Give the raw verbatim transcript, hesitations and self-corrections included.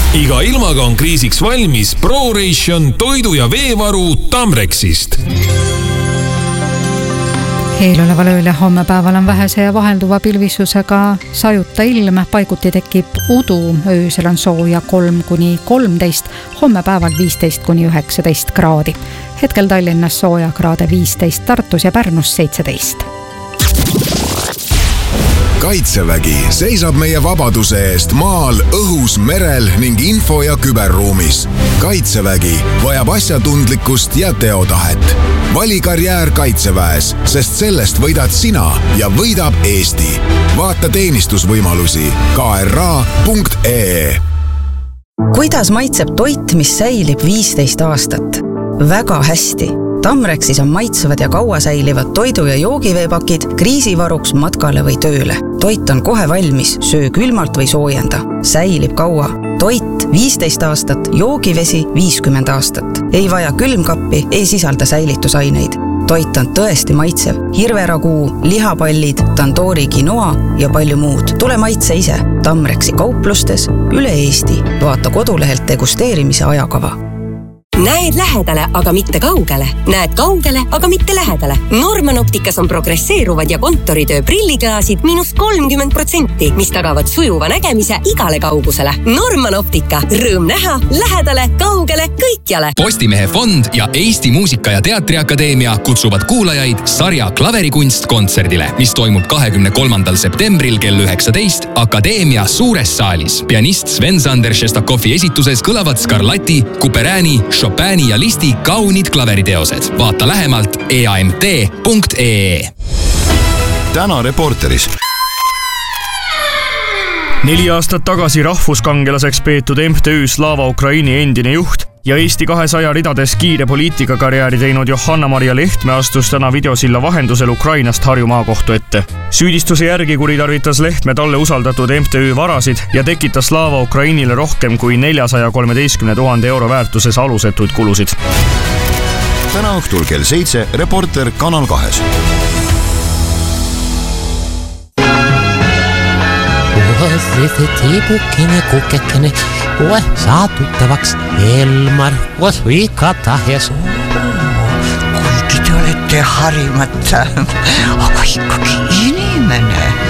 Iga ilmaga on kriisiks valmis ProRation toidu- ja veevaru Tamrexist. Eeloleval ööl ja homme päeval on vähese ja vahelduva pilvisusega sajuta ilm, paiguti tekib udu, öösel on sooja kolm kuni kolmteist, homme päeval viisteist kuni üheksateist kraadi. Hetkel Tallinnas sooja kraade viisteist, Tartus ja Pärnus seitseteist. Kaitsevägi seisab meie vabaduse eest maal, õhus, merel ning info- ja küberruumis. Kaitsevägi vajab asjatundlikkust ja teotahet. Vali karjäär Kaitseväes, sest sellest võidad sina ja võidab Eesti. Vaata teenistusvõimalusi k r a punkt e e. Kuidas maitseb toit, mis säilib viisteist aastat? Väga hästi. Tamrexis on maitsevad ja kaua säilivad toidu- ja joogiveepakid kriisivaruks matkale või tööle. Toit on kohe valmis, söö külmalt või soojenda. Säilib kaua. Toit viisteist aastat, joogivesi viiskümmend aastat. Ei vaja külmkappi, ei sisalda säilitusaineid. Toit on tõesti maitsev. Hirveraguu, lihapallid, tandoori quinoa ja palju muud. Tule maitse ise. Tamrexi kauplustes üle Eesti. Vaata kodulehelt degusteerimise ajakava. Näed lähedale, aga mitte kaugele. Näed kaugele, aga mitte lähedale. Norman Opticas on progresseeruvad ja kontoritöö prilliklaasid miinus kolmkümmend protsenti, mis tagavad sujuva nägemise igale kaugusele. Norman Optica. Rõõm näha, lähedale, kaugele, kõikjale. Postimehe fond ja Eesti Muusika- ja Teatriakadeemia kutsuvad kuulajaid sarja Klaverikunst kontserdile, mis toimub kahekümne kolmandal septembril kell üheksateist Akadeemia suures saalis. Pianist Sven-Sander Šestakovi esituses kõlavad Scarlatti, Kuperääni, Chopini ja Listi kaunid klaveriteosed. Vaata lähemalt e a m t punkt e e. Täna Reporteris. Neli aastat tagasi rahvuskangelaseks peetud M T Ü Slava Ukraini endine juht ja Eesti kahesaja ridades kiire poliitikakarjääri teinud Johanna-Maria Lehtme astus täna videosilla vahendusel Ukrainast Harju maakohtu ette. Süüdistuse järgi kuritarvitas Lehtme talle usaldatud M T Ü varasid ja tekitas Slava Ukrainile rohkem kui neljasaja kolmeteistkümne tuhande euro väärtuses alusetuid kulusid. Täna õhtul kell seitse Reporter Kanal kahes. See tiibukene, kukekene, uue saatuttavaks Elmar, uus viikata ja suu. Kuigi te olete harimata, aga ikkagi inimene.